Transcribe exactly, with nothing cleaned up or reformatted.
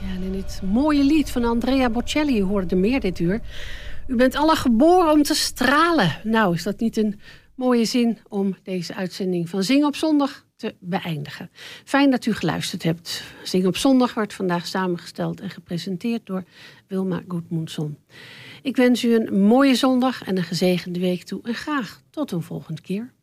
En in dit mooie lied van Andrea Bocelli hoorde er meer dit uur. U bent alle geboren om te stralen. Nou, is dat niet een mooie zin om deze uitzending van Zing op Zondag te beëindigen. Fijn dat u geluisterd hebt. Zing op Zondag wordt vandaag samengesteld en gepresenteerd door Wilma Goedmundsson. Ik wens u een mooie zondag en een gezegende week toe. En graag tot een volgende keer.